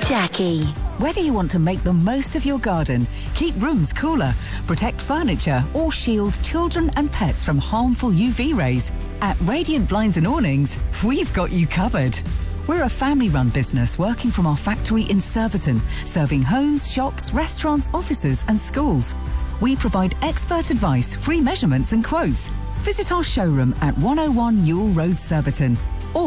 Jackie. Whether you want to make the most of your garden, keep rooms cooler, protect furniture, or shield children and pets from harmful UV rays, at Radiant Blinds and Awnings, we've got you covered. We're a family-run business working from our factory in Surbiton, serving homes, shops, restaurants, offices and schools. We provide expert advice, free measurements and quotes. Visit our showroom at 101 Newell Road, Surbiton.